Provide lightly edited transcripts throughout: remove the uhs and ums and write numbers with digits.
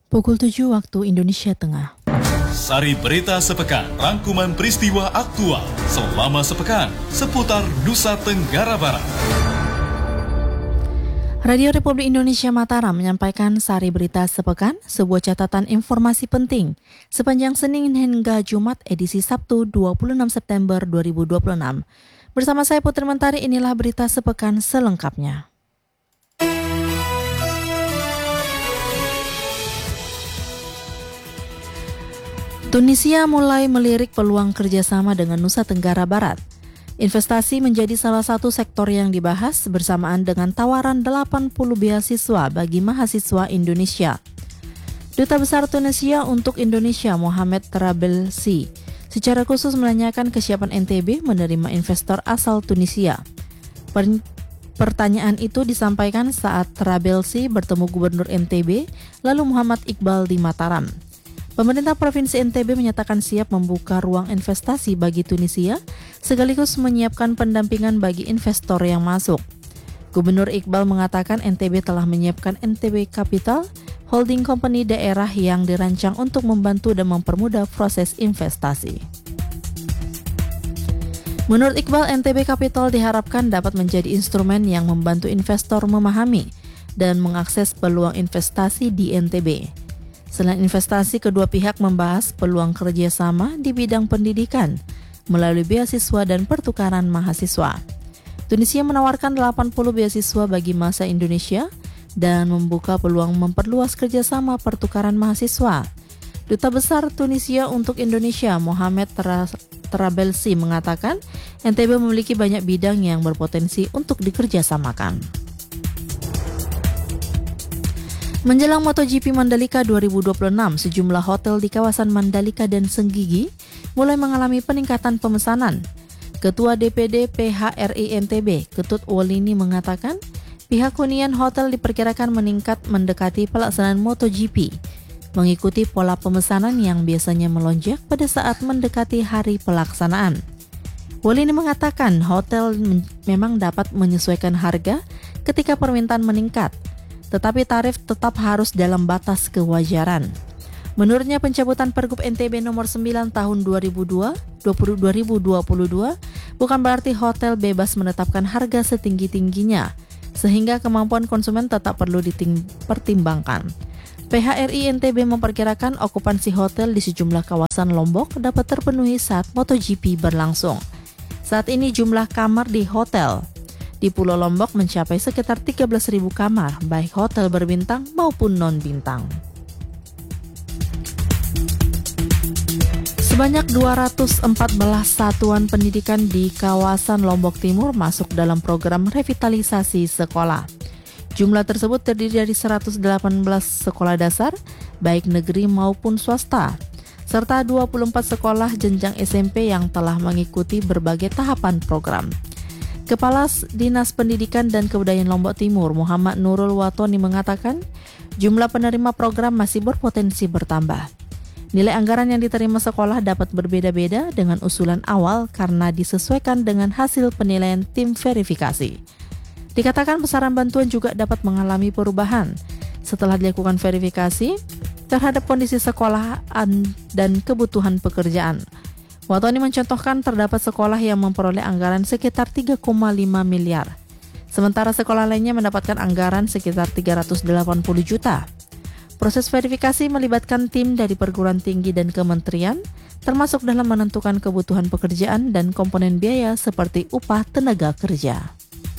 Pukul 7 waktu Indonesia Tengah. Sari Berita Sepekan, rangkuman peristiwa aktual selama sepekan seputar Nusa Tenggara Barat. Radio Republik Indonesia Mataram menyampaikan Sari Berita Sepekan, sebuah catatan informasi penting sepanjang Senin hingga Jumat edisi Sabtu 26 September 2026. Bersama saya Putri Mentari, inilah berita sepekan selengkapnya. Tunisia mulai melirik peluang kerjasama dengan Nusa Tenggara Barat. Investasi menjadi salah satu sektor yang dibahas bersamaan dengan tawaran 80 beasiswa bagi mahasiswa Indonesia. Duta Besar Tunisia untuk Indonesia, Mohamed Trabelsi, secara khusus menanyakan kesiapan NTB menerima investor asal Tunisia. Pertanyaan itu disampaikan saat Trabelsi bertemu Gubernur NTB, lalu Muhammad Iqbal di Mataram. Pemerintah Provinsi NTB menyatakan siap membuka ruang investasi bagi Tunisia, sekaligus menyiapkan pendampingan bagi investor yang masuk. Gubernur Iqbal mengatakan NTB telah menyiapkan NTB Capital, holding company daerah yang dirancang untuk membantu dan mempermudah proses investasi. Menurut Iqbal, NTB Capital diharapkan dapat menjadi instrumen yang membantu investor memahami dan mengakses peluang investasi di NTB. Selain investasi, kedua pihak membahas peluang kerjasama di bidang pendidikan melalui beasiswa dan pertukaran mahasiswa. Tunisia menawarkan 80 beasiswa bagi mahasiswa Indonesia dan membuka peluang memperluas kerjasama pertukaran mahasiswa. Duta Besar Tunisia untuk Indonesia, Mohamed Trabelsi, mengatakan NTB memiliki banyak bidang yang berpotensi untuk dikerjasamakan. Menjelang MotoGP Mandalika 2026, sejumlah hotel di kawasan Mandalika dan Senggigi mulai mengalami peningkatan pemesanan. Ketua DPD PHRI NTB, Ketut Wolini, mengatakan pihak hunian hotel diperkirakan meningkat mendekati pelaksanaan MotoGP, mengikuti pola pemesanan yang biasanya melonjak pada saat mendekati hari pelaksanaan. Wolini mengatakan hotel memang dapat menyesuaikan harga ketika permintaan meningkat, tetapi tarif tetap harus dalam batas kewajaran. Menurutnya, pencabutan Pergub NTB nomor 9 tahun 2022 bukan berarti hotel bebas menetapkan harga setinggi-tingginya, sehingga kemampuan konsumen tetap perlu dipertimbangkan. PHRI NTB memperkirakan okupansi hotel di sejumlah kawasan Lombok dapat terpenuhi saat MotoGP berlangsung. Saat ini jumlah kamar di hotel di Pulau Lombok mencapai sekitar 13.000 kamar, baik hotel berbintang maupun non-bintang. Sebanyak 214 satuan pendidikan di kawasan Lombok Timur masuk dalam program revitalisasi sekolah. Jumlah tersebut terdiri dari 118 sekolah dasar, baik negeri maupun swasta, serta 24 sekolah jenjang SMP yang telah mengikuti berbagai tahapan program. Kepala Dinas Pendidikan dan Kebudayaan Lombok Timur, Muhammad Nurul Watoni, mengatakan jumlah penerima program masih berpotensi bertambah. Nilai anggaran yang diterima sekolah dapat berbeda-beda dengan usulan awal karena disesuaikan dengan hasil penilaian tim verifikasi. Dikatakan besaran bantuan juga dapat mengalami perubahan setelah dilakukan verifikasi terhadap kondisi sekolah dan kebutuhan pekerjaan. Watoni mencontohkan terdapat sekolah yang memperoleh anggaran sekitar 3,5 miliar. Sementara sekolah lainnya mendapatkan anggaran sekitar 380 juta. Proses verifikasi melibatkan tim dari perguruan tinggi dan kementerian, termasuk dalam menentukan kebutuhan pekerjaan dan komponen biaya seperti upah tenaga kerja.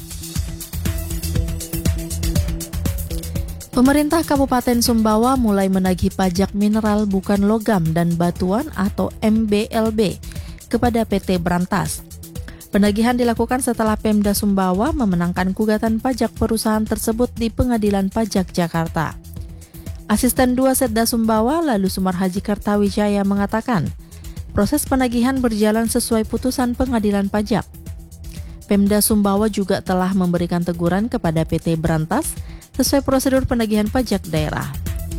Pemerintah Kabupaten Sumbawa mulai menagih pajak mineral bukan logam dan batuan atau MBLB kepada PT Brantas. Penagihan dilakukan setelah Pemda Sumbawa memenangkan gugatan pajak perusahaan tersebut di Pengadilan Pajak Jakarta. Asisten 2 Setda Sumbawa, lalu Sumar Haji Kartawijaya, mengatakan proses penagihan berjalan sesuai putusan Pengadilan Pajak. Pemda Sumbawa juga telah memberikan teguran kepada PT Brantas sesuai prosedur penagihan pajak daerah.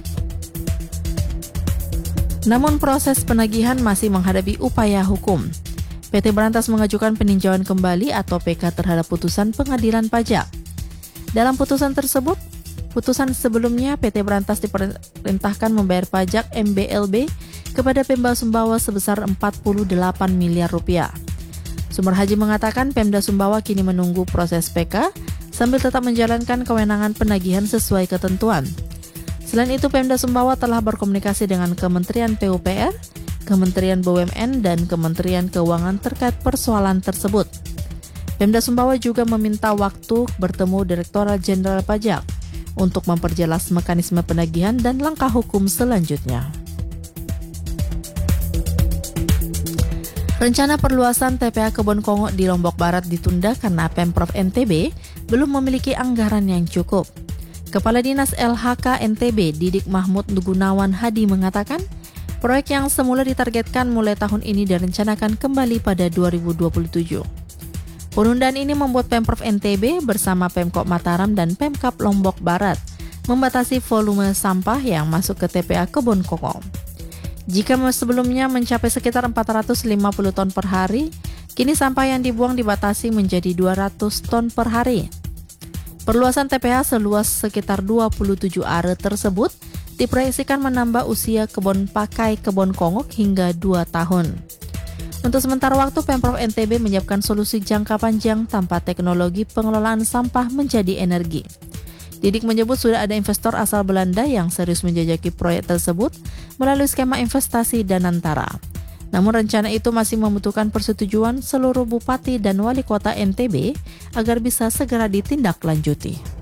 Namun proses penagihan masih menghadapi upaya hukum. PT Brantas mengajukan peninjauan kembali atau PK terhadap putusan Pengadilan Pajak. Dalam putusan tersebut, Putusan sebelumnya, PT Berantas diperintahkan membayar pajak MBLB kepada Pemda Sumbawa sebesar 48 miliar rupiah. Sumber Haji mengatakan Pemda Sumbawa kini menunggu proses PK sambil tetap menjalankan kewenangan penagihan sesuai ketentuan. Selain itu, Pemda Sumbawa telah berkomunikasi dengan Kementerian PUPR, Kementerian BUMN, dan Kementerian Keuangan terkait persoalan tersebut. Pemda Sumbawa juga meminta waktu bertemu Direktorat Jenderal Pajak untuk memperjelas mekanisme penagihan dan langkah hukum selanjutnya. Rencana perluasan TPA Kebon Kongo di Lombok Barat ditunda karena Pemprov NTB belum memiliki anggaran yang cukup. Kepala Dinas LHK NTB Didik Mahmud Gunawan Hadi mengatakan, proyek yang semula ditargetkan mulai tahun ini direncanakan kembali pada 2027. Penundaan ini membuat Pemprov NTB bersama Pemkop Mataram dan Pemkap Lombok Barat membatasi volume sampah yang masuk ke TPA Kebon Kongo. Jika sebelumnya mencapai sekitar 450 ton per hari, kini sampah yang dibuang dibatasi menjadi 200 ton per hari. Perluasan TPA seluas sekitar 27 are tersebut diproyeksikan menambah usia kebun pakai Kebon Kongo hingga 2 tahun. Untuk sementara waktu, Pemprov NTB menyiapkan solusi jangka panjang tanpa teknologi pengelolaan sampah menjadi energi. Didik menyebut sudah ada investor asal Belanda yang serius menjajaki proyek tersebut melalui skema investasi Danantara. Namun rencana itu masih membutuhkan persetujuan seluruh bupati dan wali kota NTB agar bisa segera ditindaklanjuti.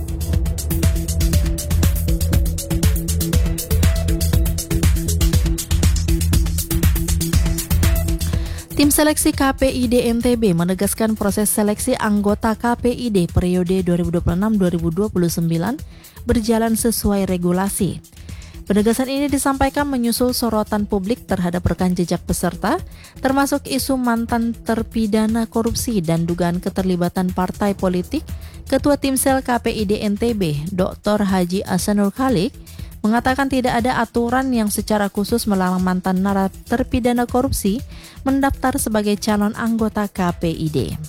Tim seleksi KPID NTB menegaskan proses seleksi anggota KPID periode 2026-2029 berjalan sesuai regulasi. Penegasan ini disampaikan menyusul sorotan publik terhadap rekam jejak peserta, termasuk isu mantan terpidana korupsi dan dugaan keterlibatan partai politik. Ketua Timsel KPID NTB, Dr. Haji Ahsanul Khaliq, mengatakan tidak ada aturan yang secara khusus melarang mantan terpidana korupsi mendaftar sebagai calon anggota KPID.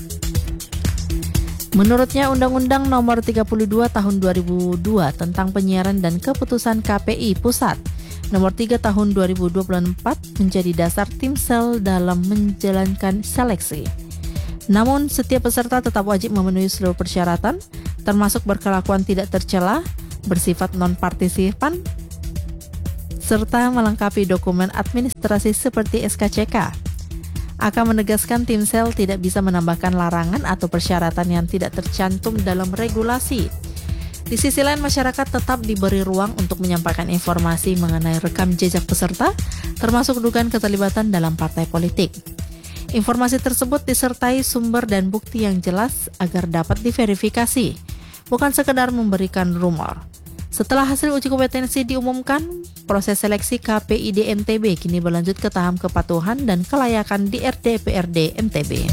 Menurutnya, Undang-Undang Nomor 32 Tahun 2002 tentang Penyiaran dan Keputusan KPI Pusat Nomor 3 Tahun 2024 menjadi dasar Timsel dalam menjalankan seleksi. Namun, setiap peserta tetap wajib memenuhi seluruh persyaratan, termasuk berkelakuan tidak tercela, bersifat non-partisipan, serta melengkapi dokumen administrasi seperti SKCK. Akan menegaskan Timsel tidak bisa menambahkan larangan atau persyaratan yang tidak tercantum dalam regulasi. Di sisi lain, masyarakat tetap diberi ruang untuk menyampaikan informasi mengenai rekam jejak peserta, termasuk dugaan keterlibatan dalam partai politik. Informasi tersebut disertai sumber dan bukti yang jelas agar dapat diverifikasi, bukan sekedar memberikan rumor. Setelah hasil uji kompetensi diumumkan, proses seleksi KPID NTB kini berlanjut ke tahap kepatuhan dan kelayakan di RDPRD NTB.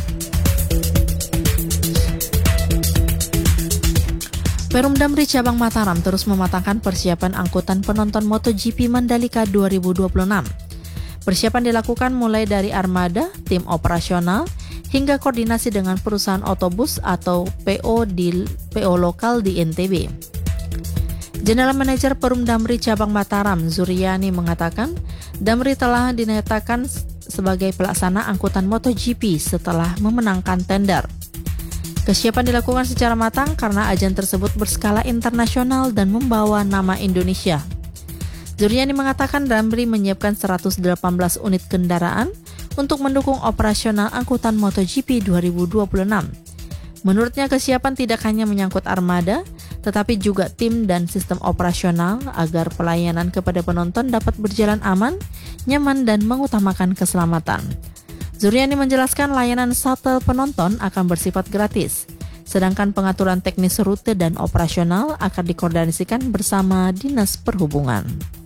Perum Damri Cabang Mataram terus mematangkan persiapan angkutan penonton MotoGP Mandalika 2026. Persiapan dilakukan mulai dari armada, tim operasional, hingga koordinasi dengan perusahaan otobus atau PO lokal di NTB. General Manager Perum Damri Cabang Mataram, Zuryani, mengatakan Damri telah dinyatakan sebagai pelaksana angkutan MotoGP setelah memenangkan tender. Kesiapan dilakukan secara matang karena ajang tersebut berskala internasional dan membawa nama Indonesia. Zuryani mengatakan Damri menyiapkan 118 unit kendaraan untuk mendukung operasional angkutan MotoGP 2026. Menurutnya, kesiapan tidak hanya menyangkut armada, tetapi juga tim dan sistem operasional agar pelayanan kepada penonton dapat berjalan aman, nyaman, dan mengutamakan keselamatan. Zuryani menjelaskan layanan shuttle penonton akan bersifat gratis, sedangkan pengaturan teknis rute dan operasional akan dikoordinasikan bersama Dinas Perhubungan.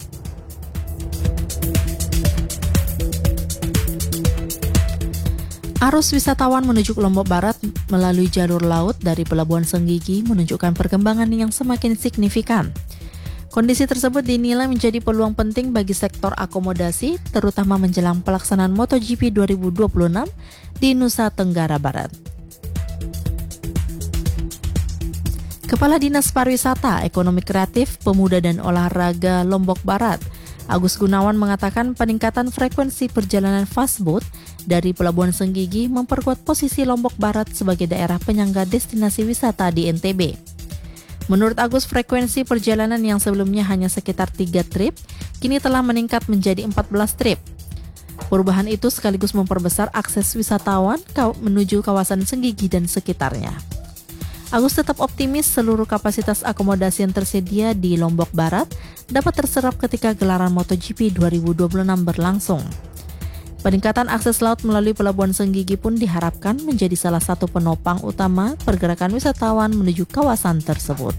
Arus wisatawan menuju Lombok Barat melalui jalur laut dari Pelabuhan Senggigi menunjukkan perkembangan yang semakin signifikan. Kondisi tersebut dinilai menjadi peluang penting bagi sektor akomodasi, terutama menjelang pelaksanaan MotoGP 2026 di Nusa Tenggara Barat. Kepala Dinas Pariwisata, Ekonomi Kreatif, Pemuda dan Olahraga Lombok Barat, Agus Gunawan mengatakan peningkatan frekuensi perjalanan fastboat dari Pelabuhan Senggigi memperkuat posisi Lombok Barat sebagai daerah penyangga destinasi wisata di NTB. Menurut Agus, frekuensi perjalanan yang sebelumnya hanya sekitar 3 trip, kini telah meningkat menjadi 14 trip. Perubahan itu sekaligus memperbesar akses wisatawan menuju kawasan Senggigi dan sekitarnya. Agus tetap optimis seluruh kapasitas akomodasi yang tersedia di Lombok Barat dapat terserap ketika gelaran MotoGP 2026 berlangsung. Peningkatan akses laut melalui Pelabuhan Senggigi pun diharapkan menjadi salah satu penopang utama pergerakan wisatawan menuju kawasan tersebut.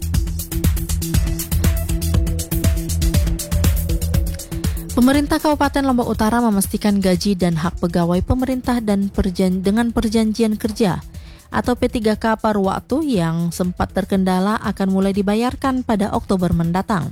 Pemerintah Kabupaten Lombok Utara memastikan gaji dan hak pegawai pemerintah dan dengan perjanjian kerja atau P3K paruh waktu yang sempat terkendala akan mulai dibayarkan pada Oktober mendatang.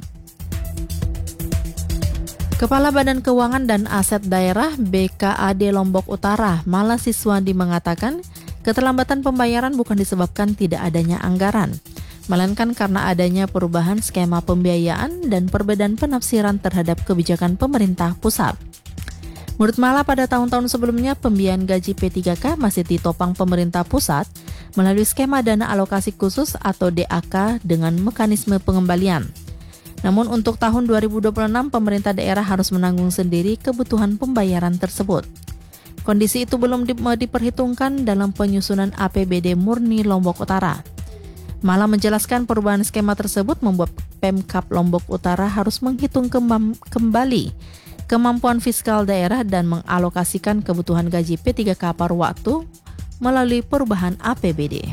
Kepala Badan Keuangan dan Aset Daerah BKAD Lombok Utara, Mala Siswandi mengatakan, keterlambatan pembayaran bukan disebabkan tidak adanya anggaran, melainkan karena adanya perubahan skema pembiayaan dan perbedaan penafsiran terhadap kebijakan pemerintah pusat. Menurut Mala, pada tahun-tahun sebelumnya pembiayaan gaji P3K masih ditopang pemerintah pusat melalui skema dana alokasi khusus atau DAK dengan mekanisme pengembalian. Namun untuk tahun 2026 pemerintah daerah harus menanggung sendiri kebutuhan pembayaran tersebut. Kondisi itu belum diperhitungkan dalam penyusunan APBD murni Lombok Utara. Mala menjelaskan perubahan skema tersebut membuat Pemkab Lombok Utara harus menghitung kembali kemampuan fiskal daerah dan mengalokasikan kebutuhan gaji P3K paruh waktu melalui perubahan APBD.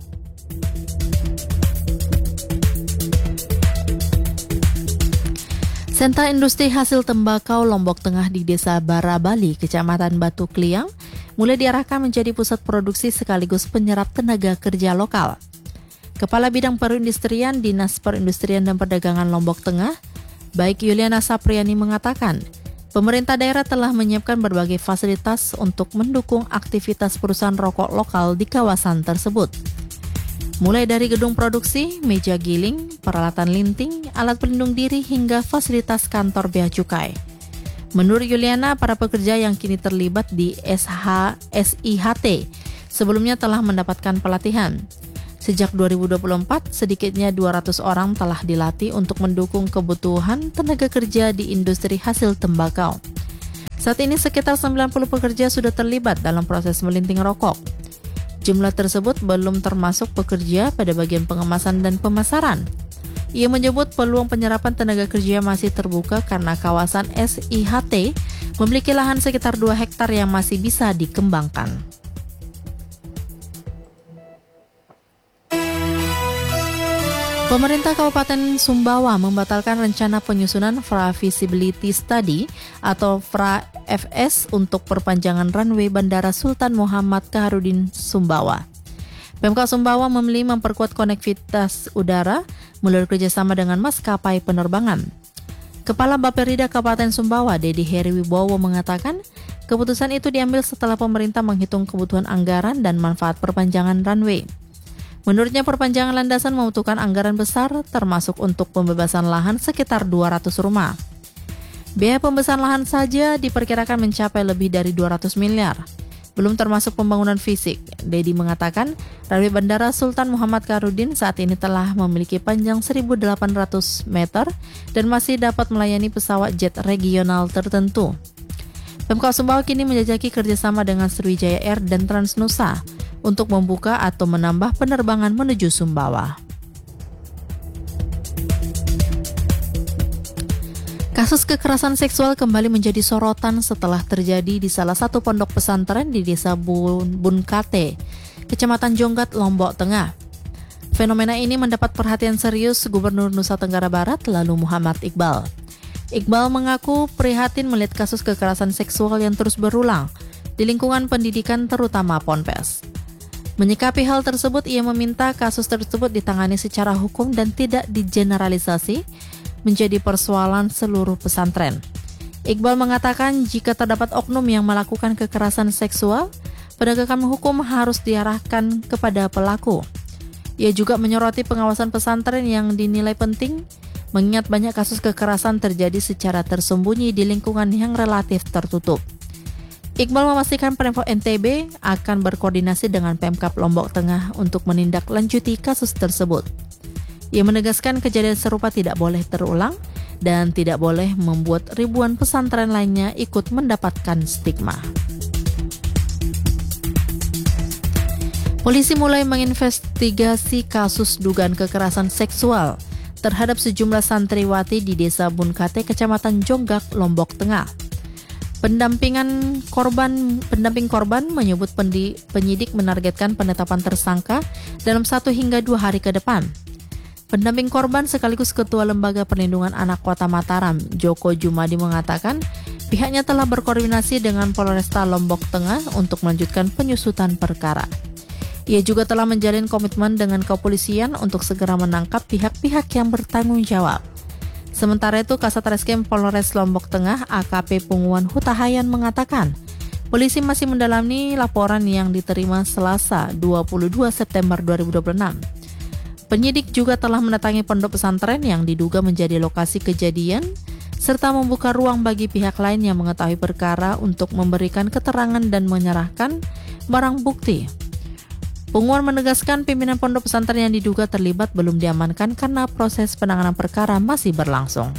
Sentra Industri Hasil Tembakau Lombok Tengah di Desa Barabali, Kecamatan Batu Kliang, mulai diarahkan menjadi pusat produksi sekaligus penyerap tenaga kerja lokal. Kepala Bidang Perindustrian Dinas Perindustrian dan Perdagangan Lombok Tengah, Baik Yuliana Sapriani mengatakan, pemerintah daerah telah menyiapkan berbagai fasilitas untuk mendukung aktivitas perusahaan rokok lokal di kawasan tersebut. Mulai dari gedung produksi, meja giling, peralatan linting, alat pelindung diri hingga fasilitas kantor bea cukai. Menurut Yuliana, para pekerja yang kini terlibat di SIHT sebelumnya telah mendapatkan pelatihan. Sejak 2024, sedikitnya 200 orang telah dilatih untuk mendukung kebutuhan tenaga kerja di industri hasil tembakau. Saat ini sekitar 90 pekerja sudah terlibat dalam proses melinting rokok. Jumlah tersebut belum termasuk pekerja pada bagian pengemasan dan pemasaran. Ia menyebut peluang penyerapan tenaga kerja masih terbuka karena kawasan SIHT memiliki lahan sekitar 2 hektar yang masih bisa dikembangkan. Pemerintah Kabupaten Sumbawa membatalkan rencana penyusunan Fra-Feasibility Study atau Fra-FS untuk perpanjangan runway Bandara Sultan Muhammad Kaharudin Sumbawa. Pemkab Sumbawa memilih memperkuat konektivitas udara melalui kerjasama dengan maskapai penerbangan. Kepala Bapperida Kabupaten Sumbawa, Dedi Heriwibowo mengatakan, keputusan itu diambil setelah pemerintah menghitung kebutuhan anggaran dan manfaat perpanjangan runway. Menurutnya perpanjangan landasan membutuhkan anggaran besar termasuk untuk pembebasan lahan sekitar 200 rumah. Biaya pembebasan lahan saja diperkirakan mencapai lebih dari 200 miliar. Belum termasuk pembangunan fisik. Dedi mengatakan, runway Bandara Sultan Muhammad Kaharudin saat ini telah memiliki panjang 1.800 meter dan masih dapat melayani pesawat jet regional tertentu. Pemkab Sumbawa kini menjajaki kerjasama dengan Sriwijaya Air dan Transnusa untuk membuka atau menambah penerbangan menuju Sumbawa. Kasus kekerasan seksual kembali menjadi sorotan setelah terjadi di salah satu pondok pesantren di Desa Bunkate, Kecamatan Jonggat, Lombok Tengah. Fenomena ini mendapat perhatian serius Gubernur Nusa Tenggara Barat, lalu Muhammad Iqbal. Iqbal mengaku prihatin melihat kasus kekerasan seksual yang terus berulang di lingkungan pendidikan terutama Ponpes. Menyikapi hal tersebut, ia meminta kasus tersebut ditangani secara hukum dan tidak digeneralisasi menjadi persoalan seluruh pesantren. Iqbal mengatakan jika terdapat oknum yang melakukan kekerasan seksual, penegakan hukum harus diarahkan kepada pelaku. Ia juga menyoroti pengawasan pesantren yang dinilai penting, mengingat banyak kasus kekerasan terjadi secara tersembunyi di lingkungan yang relatif tertutup. Iqbal memastikan Pemprov NTB akan berkoordinasi dengan Pemkab Lombok Tengah untuk menindaklanjuti kasus tersebut. Ia menegaskan kejadian serupa tidak boleh terulang dan tidak boleh membuat ribuan pesantren lainnya ikut mendapatkan stigma. Polisi mulai menginvestigasi kasus dugaan kekerasan seksual terhadap sejumlah santriwati di Desa Bunkate, Kecamatan Jonggak, Lombok Tengah. Pendamping korban menyebut penyidik menargetkan penetapan tersangka dalam 1 hingga 2 hari ke depan. Pendamping korban sekaligus Ketua Lembaga Perlindungan Anak Kota Mataram, Joko Jumadi, mengatakan pihaknya telah berkoordinasi dengan Polresta Lombok Tengah untuk melanjutkan penyusutan perkara. Ia juga telah menjalin komitmen dengan kepolisian untuk segera menangkap pihak-pihak yang bertanggung jawab. Sementara itu, Kasat Reskrim Polres Lombok Tengah AKP Punguan Hutahayan mengatakan, polisi masih mendalami laporan yang diterima Selasa 22 September 2026. Penyidik juga telah mendatangi pondok pesantren yang diduga menjadi lokasi kejadian, serta membuka ruang bagi pihak lain yang mengetahui perkara untuk memberikan keterangan dan menyerahkan barang bukti. Punguan menegaskan pimpinan pondok pesantren yang diduga terlibat belum diamankan karena proses penanganan perkara masih berlangsung.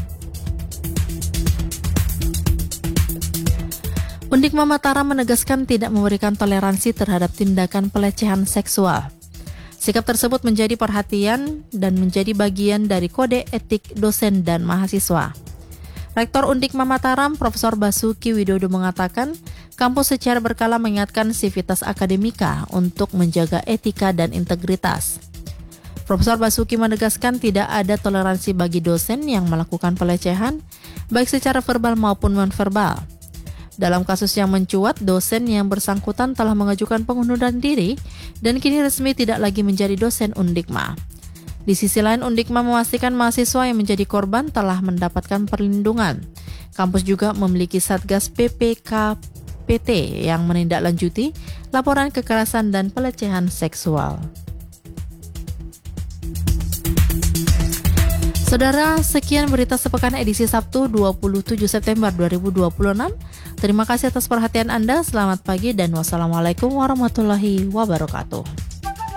Undikma Mataram menegaskan tidak memberikan toleransi terhadap tindakan pelecehan seksual. Sikap tersebut menjadi perhatian dan menjadi bagian dari kode etik dosen dan mahasiswa. Rektor Undikma Mataram, Profesor Basuki Widodo, mengatakan kampus secara berkala mengingatkan sivitas akademika untuk menjaga etika dan integritas. Profesor Basuki menegaskan tidak ada toleransi bagi dosen yang melakukan pelecehan, baik secara verbal maupun non-verbal. Dalam kasus yang mencuat, dosen yang bersangkutan telah mengajukan pengunduran diri dan kini resmi tidak lagi menjadi dosen Undikma. Di sisi lain, Undikma memastikan mahasiswa yang menjadi korban telah mendapatkan perlindungan. Kampus juga memiliki Satgas PPKPT yang menindaklanjuti laporan kekerasan dan pelecehan seksual. Saudara, sekian berita sepekan edisi Sabtu 27 September 2026. Terima kasih atas perhatian Anda. Selamat pagi dan wassalamualaikum warahmatullahi wabarakatuh.